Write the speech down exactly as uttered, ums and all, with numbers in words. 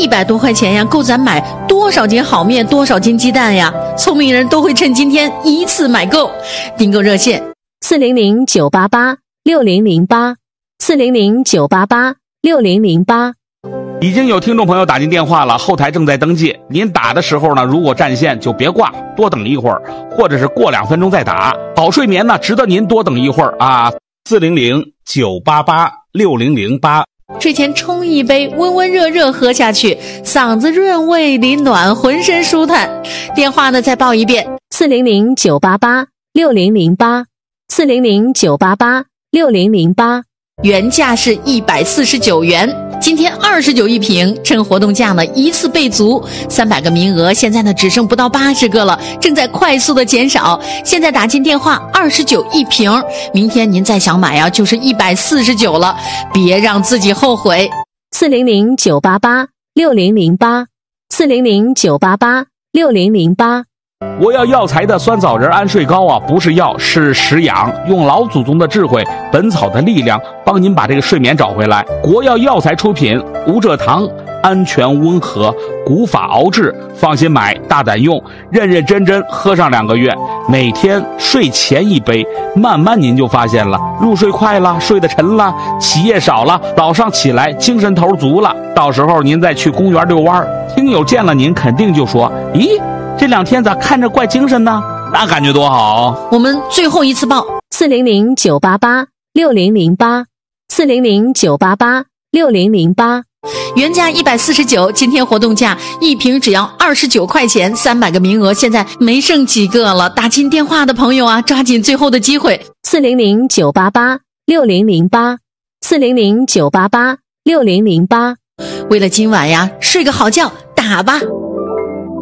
百多块钱呀，够咱买多少斤好面，多少斤鸡蛋呀？聪明人都会趁今天一次买够。订购热线四零零九八八六零零八四零零九八八六零零八。 已经有听众朋友打进电话了，后台正在登记。您打的时候呢，如果占线就别挂，多等一会儿，或者是过两分钟再打。好睡眠呢，值得您多等一会儿啊。四零零九八八六零零八。 睡前冲一杯，温温热热喝下去，嗓子润胃里暖，浑身舒坦。电话呢再报一遍： 四零零九八八六零零八四零零九八八六零零八。 原价是一百四十九元，今天二十九一瓶，趁活动价呢一次备足，三百个名额，现在呢只剩不到八十个了，正在快速的减少。现在打进电话二十九一瓶，明天您再想买啊，就是一百四十九了，别让自己后悔。 四零零九八八六零零八四零零九八八六零零八。 我要药材的酸枣仁安睡膏啊，不是药，是食养，用老祖宗的智慧，本草的力量，帮您把这个睡眠找回来。国药药材出品，无蔗糖，安全温和，古法熬制，放心买，大胆用，认认真真喝上两个月，每天睡前一杯，慢慢您就发现了，入睡快了，睡得沉了，起夜少了，早上起来精神头足了。到时候您再去公园遛弯，听友见了您肯定就说：咦，这两天咋看着怪精神呢？那感觉多好。 我们最后一次报四零零九八八六零零八四零零九八八六零零八。 原价一百四十九，今天活动价一瓶只要二十九块钱，三百个名额，现在没剩几个了。打进电话的朋友啊，抓紧最后的机会。 四零零九八八六零零八四零零九八八六零零八。 为了今晚呀，睡个好觉，打吧。